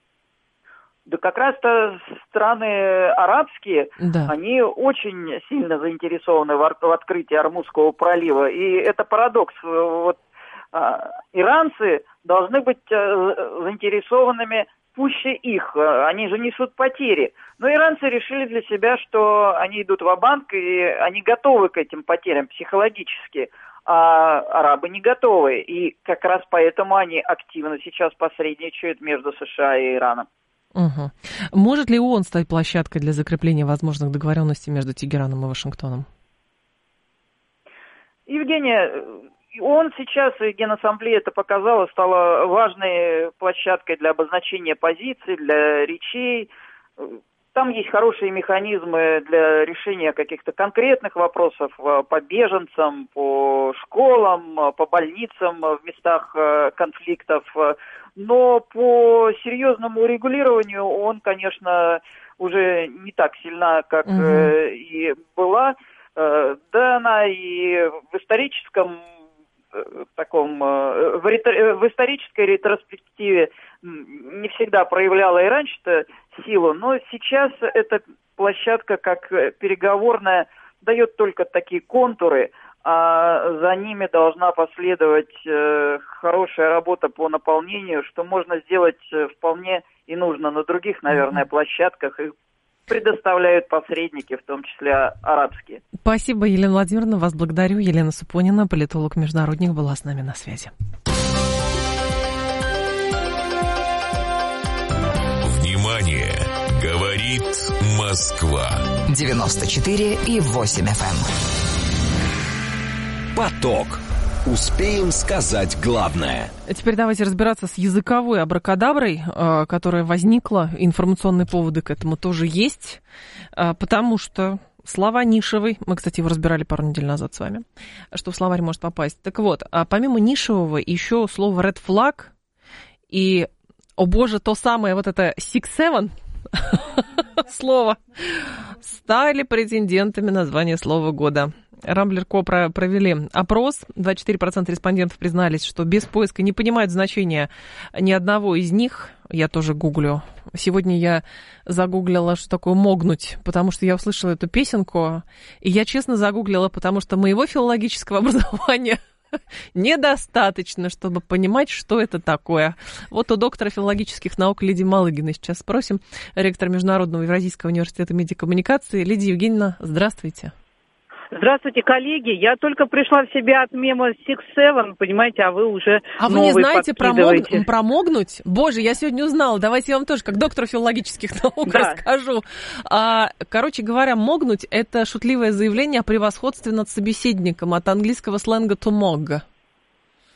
Да как раз-то страны арабские, да. они очень сильно заинтересованы в, в открытии Ормузского пролива. И это парадокс. Вот, а, иранцы должны быть а, заинтересованными пуще их, они же несут потери. Но иранцы решили для себя, что они идут ва-банк, и они готовы к этим потерям психологически, а арабы не готовы. И как раз поэтому они активно сейчас посредничают между США и Ираном. Угу. Может ли ООН стать площадкой для закрепления возможных договоренностей между Тегераном и Вашингтоном? Евгения, ООН сейчас, и Генассамблея это показала, стала важной площадкой для обозначения позиций, для речей. Там есть хорошие механизмы для решения каких-то конкретных вопросов по беженцам, по школам, по больницам в местах конфликтов. Но по серьезному урегулированию ООН, конечно, уже не так сильна, как угу. и была. Да, она и в историческом таком в, ретро, в исторической ретроспективе не всегда проявляла и раньше-то силу, но сейчас эта площадка как переговорная дает только такие контуры, а за ними должна последовать э, хорошая работа по наполнению, что можно сделать вполне и нужно на других, наверное, площадках. Их предоставляют посредники, в том числе арабские. Спасибо, Елена Владимировна, вас благодарю. Елена Супонина, политолог-международник, была с нами на связи. Внимание! Говорит Москва. девяносто четыре и восемь эф эм. Поток. Успеем сказать главное. Теперь давайте разбираться с языковой абракадаброй, которая возникла. Информационные поводы к этому тоже есть, потому что слова нишевый, мы, кстати, его разбирали пару недель назад с вами, что в словарь может попасть. Так вот, помимо нишевого еще слово red flag и, о боже, то самое вот это six seven слово стали претендентами на звание слова года. Рамблер.ко провели опрос. двадцать четыре процента респондентов признались, что без поиска не понимают значения ни одного из них. Я тоже гуглю. Сегодня я загуглила, что такое «могнуть», потому что я услышала эту песенку. И я честно загуглила, потому что моего филологического образования недостаточно, чтобы понимать, что это такое. Вот у доктора филологических наук Лидии Малыгиной сейчас спросим, ректор Международного Евразийского университета медиакоммуникации. Лидия Евгеньевна, здравствуйте. Здравствуйте, коллеги. Я только пришла в себя от мема six seven, понимаете, а вы уже А вы не знаете про, мог... про могнуть? Боже, я сегодня узнала. Давайте я вам тоже, как доктору филологических наук, да. расскажу. А, короче говоря, могнуть – это шутливое заявление о превосходстве над собеседником, от английского сленга to mog.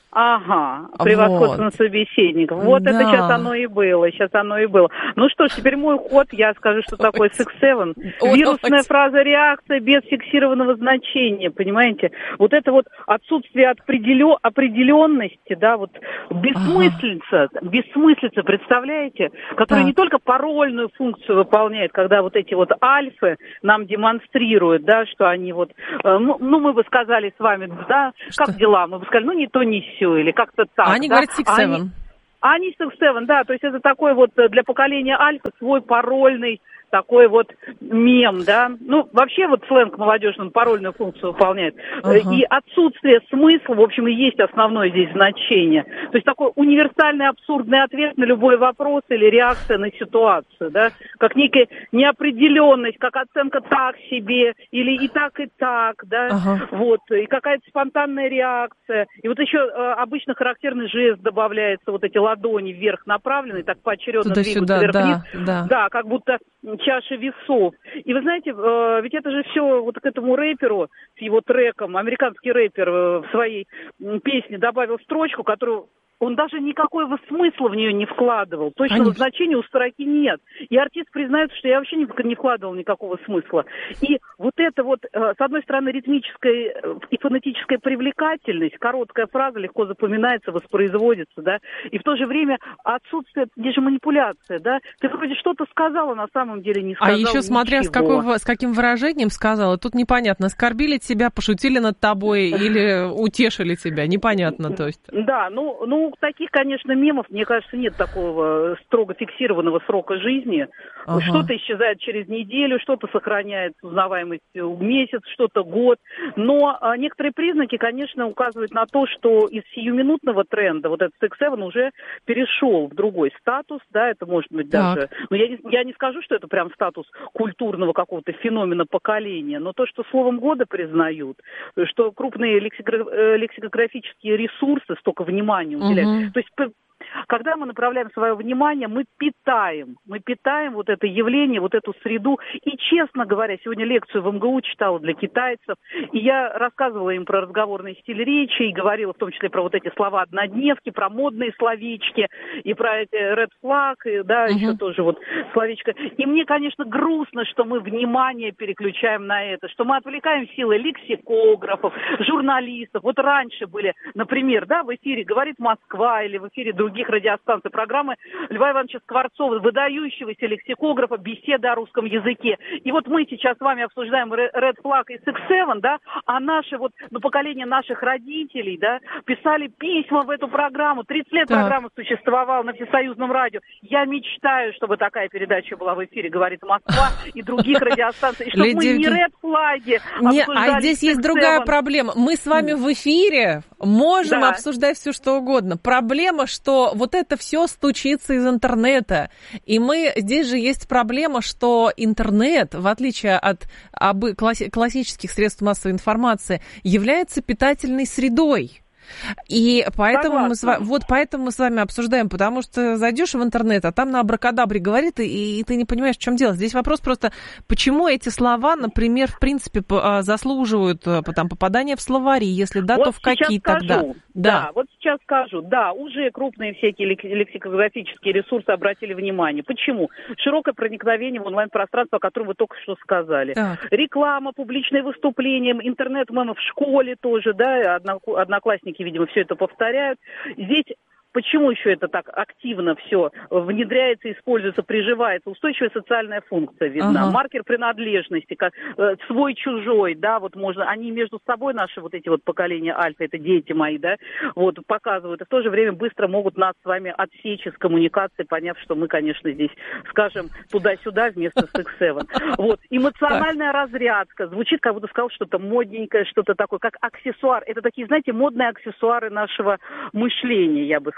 Ага, превосходство Вот. собеседников. Вот Да. это сейчас оно и было, сейчас оно и было. Ну что ж, теперь мой ход, я скажу, что такое Six Seven. Вирусная фраза реакция без фиксированного значения, понимаете? Вот это вот отсутствие определё... определенности, да, вот бессмыслица, ага. бессмыслица, представляете? Которая Так. не только парольную функцию выполняет, когда вот эти вот альфы нам демонстрируют, да, что они вот, э, ну, ну, мы бы сказали с вами, да, что? Как дела? Мы бы сказали, ну, не то, не сё, или как-то так. А они да? говорят Six Seven. А они Six Seven, да, то есть это такой вот для поколения альфа свой парольный такой вот мем, да. Ну, вообще вот сленг молодежный, он парольную функцию выполняет. Ага. И отсутствие смысла, в общем, и есть основное здесь значение. То есть такой универсальный абсурдный ответ на любой вопрос или реакция на ситуацию, да. Как некая неопределенность, как оценка так себе, или и так, и так, да. Ага. Вот, и какая-то спонтанная реакция. И вот еще э, обычно характерный жест добавляется, вот эти ладони вверх направленные, так поочередно двигаются вверх-вниз. Да, да. Да, как будто чаши весов. И вы знаете, э, ведь это же все вот к этому рэперу с его треком, американский рэпер э, в своей э, песне добавил строчку, которую он даже никакого смысла в нее не вкладывал. Точного значения у строки нет. И артист признается, что я вообще не, не вкладывал никакого смысла. И вот это вот, с одной стороны, ритмическая и фонетическая привлекательность, короткая фраза легко запоминается, воспроизводится, да, и в то же время отсутствие, где же манипуляция, да, ты вроде что-то сказала, на самом деле не сказала. А еще смотря с, какой, с каким выражением сказала, тут непонятно, оскорбили тебя, пошутили над тобой или утешили тебя, непонятно, то есть. Да, ну, ну, таких, конечно, мемов, мне кажется, нет такого строго фиксированного срока жизни. Ага. Что-то исчезает через неделю, что-то сохраняет узнаваемость месяц, что-то год. Но а, некоторые признаки, конечно, указывают на то, что из сиюминутного тренда вот этот Six Seven уже перешел в другой статус, да, это может быть так. даже... Но я не, я не скажу, что это прям статус культурного какого-то феномена поколения, но то, что словом года признают, что крупные лексикограф... лексикографические ресурсы столько внимания уделяют. Mm-hmm. То есть, когда мы направляем свое внимание, мы питаем, мы питаем вот это явление, вот эту среду. И, честно говоря, сегодня лекцию в МГУ читала для китайцев, и я рассказывала им про разговорный стиль речи, и говорила в том числе про вот эти слова-однодневки, про модные словечки, и про эти red flag, и, да, uh-huh. еще тоже вот словечко. И мне, конечно, грустно, что мы внимание переключаем на это, что мы отвлекаем силы лексикографов, журналистов. Вот раньше были, например, да, в эфире «Говорит Москва» или в эфире других радиостанций программы Льва Ивановича Скворцова, выдающегося лексикографа, беседы о русском языке. И вот мы сейчас с вами обсуждаем Red Flag и Six Seven, да, а наши вот, ну, поколение наших родителей, да, писали письма в эту программу. тридцать лет так. Программа существовала на Всесоюзном радио. Я мечтаю, чтобы такая передача была в эфире «Говорит Москва» и других радиостанций. И чтобы мы не Red Flag обсуждали. А здесь есть другая проблема. Мы с вами в эфире можем да. обсуждать все, что угодно. Проблема, что вот это все стучится из интернета. И мы, здесь же есть проблема, что интернет, в отличие от обы, класси, классических средств массовой информации, является питательной средой. И поэтому мы, с вами, вот поэтому мы с вами обсуждаем, потому что зайдешь в интернет, а там на абракадабре говорит, и, и ты не понимаешь, в чем дело. Здесь вопрос просто, почему эти слова, например, в принципе, заслуживают там, попадания в словари, если да, вот то в какие скажу, тогда? Да. да, вот сейчас скажу, да, уже крупные всякие лексикографические ресурсы обратили внимание. Почему? Широкое проникновение в онлайн-пространство, о котором вы только что сказали. Так. Реклама, публичные выступления, интернет-мемы в школе тоже, да, одноклассники, видимо, все это повторяют. Здесь почему еще это так активно все внедряется, используется, приживается? Устойчивая социальная функция видна. Ага. Маркер принадлежности, как, э, свой-чужой, да, вот можно, они между собой, наши вот эти вот поколения альфа, это дети мои, да, вот, показывают, и в то же время быстро могут нас с вами отсечь из коммуникации, поняв, что мы, конечно, здесь скажем туда-сюда вместо Six Seven. Вот, эмоциональная разрядка, звучит, как будто сказал что-то модненькое, что-то такое, как аксессуар. Это такие, знаете, модные аксессуары нашего мышления, я бы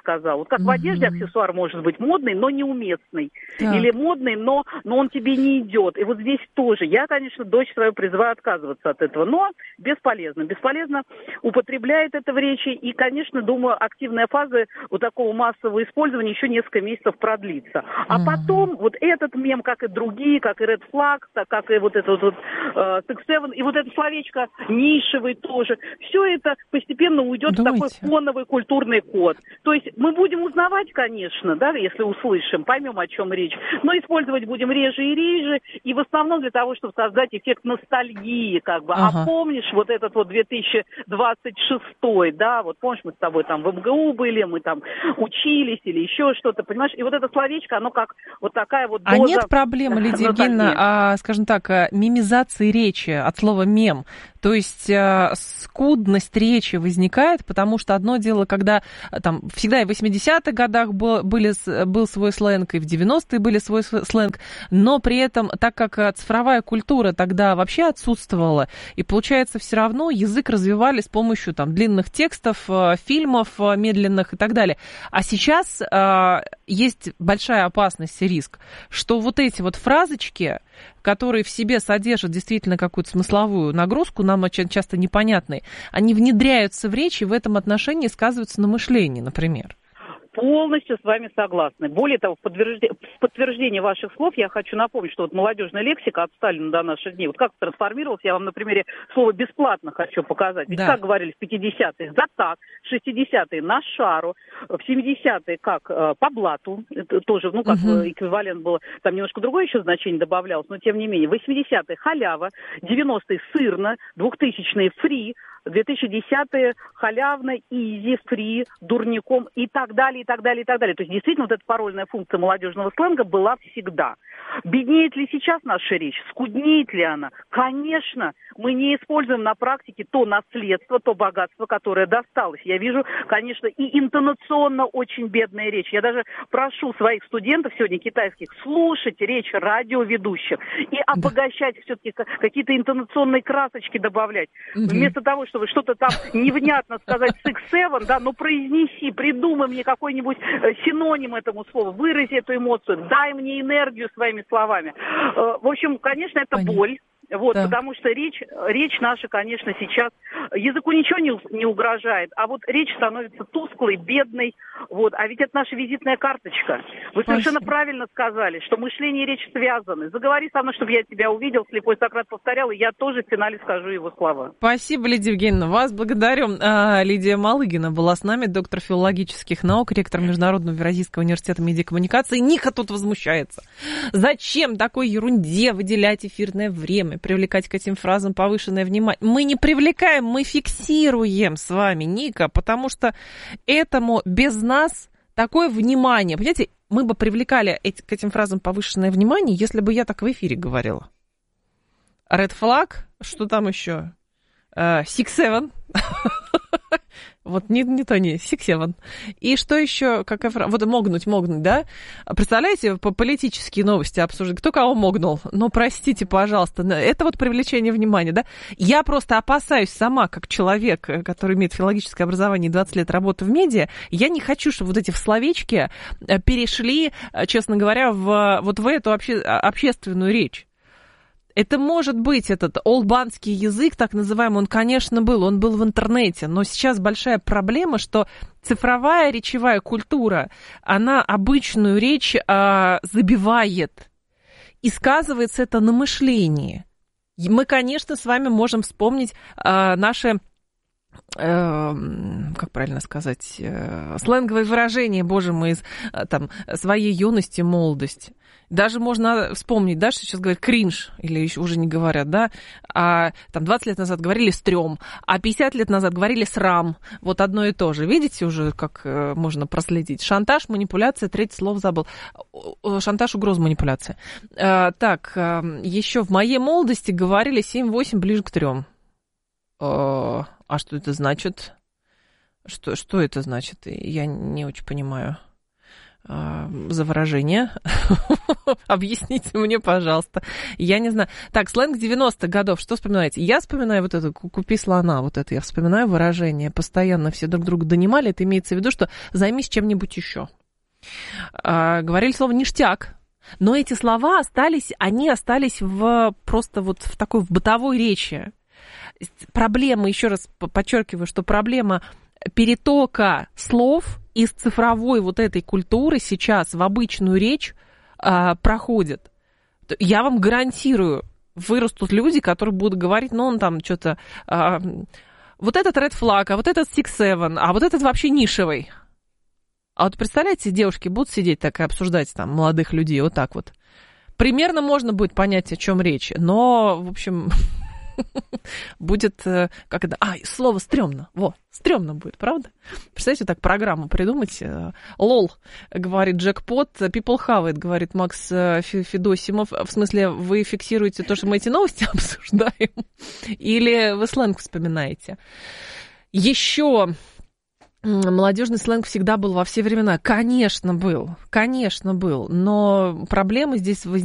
сказал. Вот как mm-hmm. в одежде аксессуар может быть модный, но неуместный. Да. Или модный, но, но он тебе не идет. И вот здесь тоже. Я, конечно, дочь свою призываю отказываться от этого. Но бесполезно. Бесполезно употребляет это в речи. И, конечно, думаю, активная фаза вот такого массового использования еще несколько месяцев продлится. А mm-hmm. потом вот этот мем, как и другие, как и Red Flag, как и вот этот вот э, Six Seven, и вот это словечко нишевый тоже. Все это постепенно уйдет в такой фоновый культурный код. То есть мы будем узнавать, конечно, да, если услышим, поймем, о чем речь, но использовать будем реже и реже, и в основном для того, чтобы создать эффект ностальгии, как бы. Ага. А помнишь вот этот вот две тысячи двадцать шестой, да, вот помнишь, мы с тобой там в эм гэ у были, мы там учились или еще что-то, понимаешь, и вот это словечко, оно как вот такая вот доза... А нет проблемы, Лидия Евгеньевна, а, скажем так, мемизации речи от слова «мем»? То есть э, скудность речи возникает, потому что одно дело, когда там всегда и в восьмидесятых годах был, были, был свой сленг, и в девяностые были свой сленг, но при этом, так как цифровая культура тогда вообще отсутствовала, и получается все равно язык развивали с помощью там длинных текстов, фильмов медленных и так далее. А сейчас э, есть большая опасность и риск, что вот эти вот фразочки, которые в себе содержат действительно какую-то смысловую нагрузку, нам очень часто непонятные, они внедряются в речь и в этом отношении сказываются на мышлении, например. Полностью с вами согласна. Более того, в подтверждение, в подтверждение ваших слов я хочу напомнить, что вот молодежная лексика от Сталина до наших дней, вот как трансформировалась, я вам на примере слова «бесплатно» хочу показать. Ведь да. Как говорили в пятидесятые, за так, в шестидесятые на шару, в семидесятые как э, по блату, это тоже, ну, как угу. эквивалент был, там немножко другое еще значение добавлялось, но тем не менее, восьмидесятые халява, девяностые сырно, двухтысячные фри, две тысячи десятые халявно, изи, фри, дурником и так далее, и так далее, и так далее. То есть, действительно, вот эта парольная функция молодежного сленга была всегда. Беднеет ли сейчас наша речь? Скуднеет ли она? Конечно, мы не используем на практике то наследство, то богатство, которое досталось. Я вижу, конечно, и интонационно очень бедная речь. Я даже прошу своих студентов сегодня китайских слушать речь радиоведущих и обогащать да. все-таки какие-то интонационные красочки добавлять. Угу. Вместо того, чтобы что-то там невнятно сказать Six Seven, да, ну произнеси, придумай мне какой-нибудь синоним этому слову, вырази эту эмоцию, дай мне энергию своими словами. В общем, конечно, это Понятно. боль. Вот, да. Потому что речь, речь наша, конечно, сейчас, языку ничего не, не угрожает, а вот речь становится тусклой, бедной, вот, а ведь это наша визитная карточка. Вы совершенно Спасибо. правильно сказали, что мышление и речь связаны. Заговори со мной, чтобы я тебя увидел, слепой Сократ повторял, и я тоже в финале скажу его слова. Спасибо, Лидия Евгеньевна, вас благодарю. А, Лидия Малыгина была с нами, доктор филологических наук, ректор Международного Евразийского университета медиакоммуникации. Ника тут возмущается. Зачем такой ерунде выделять эфирное время? Привлекать к этим фразам повышенное внимание. Мы не привлекаем, мы фиксируем с вами, Ника, потому что этому без нас такое внимание. Понимаете, мы бы привлекали эти, к этим фразам повышенное внимание, если бы я так в эфире говорила. Red Flag, что там еще? Uh, Six Seven. Вот не, не то, не Six Seven. И что еще? Какая фраза? Вот могнуть, могнуть, да? Представляете, по политические новости обсуждать, кто кого могнул? Ну, простите, пожалуйста, это вот привлечение внимания, да? Я просто опасаюсь сама, как человек, который имеет филологическое образование и двадцать лет работы в медиа, я не хочу, чтобы вот эти словечки перешли, честно говоря, в, вот в эту обще, общественную речь. Это может быть этот олдбанский язык, так называемый, он, конечно, был, он был в интернете, но сейчас большая проблема, что цифровая речевая культура, она обычную речь а, забивает, и сказывается это на мышлении. И мы, конечно, с вами можем вспомнить а, наши... как правильно сказать, сленговые выражения, боже мой, из там, своей юности, молодости. Даже можно вспомнить, да, что сейчас говорят кринж, или еще уже не говорят, да, а там двадцать лет назад говорили стрём, а пятьдесят лет назад говорили срам. Вот одно и то же. Видите уже, как можно проследить? Шантаж, манипуляция, третье слово забыл. Шантаж, угроза, манипуляция. Так, еще в моей молодости говорили семь-восемь ближе к трём. А что это значит? Что, что это значит? Я не очень понимаю. за выражение. Объясните мне, пожалуйста. Я не знаю. Так, сленг девяностых годов. Что вспоминаете? Я вспоминаю вот это «купи слона». Вот это я вспоминаю выражение. Постоянно все друг друга донимали. Это имеется в виду, что займись чем-нибудь еще. А, говорили слово «ништяк». Но эти слова остались, они остались в просто вот в такой в бытовой речи. Проблема, еще раз подчеркиваю, что проблема перетока слов из цифровой вот этой культуры сейчас в обычную речь а, проходит. Я вам гарантирую, вырастут люди, которые будут говорить, ну, он там что-то... А, вот этот Red Flag, а вот этот Six Seven, а вот этот вообще нишевый. А вот представляете, девушки будут сидеть так и обсуждать там молодых людей вот так вот. Примерно можно будет понять, о чем речь, но, в общем... будет, как это, а, слово стрёмно, во, стрёмно будет, правда? Представляете, так программу придумать, лол, говорит Джекпот, people have it, говорит Макс Федосимов, в смысле, вы фиксируете то, что мы эти новости обсуждаем, или вы сленг вспоминаете? Еще молодежный сленг всегда был во все времена, конечно, был, конечно, был, но проблемы здесь возникают.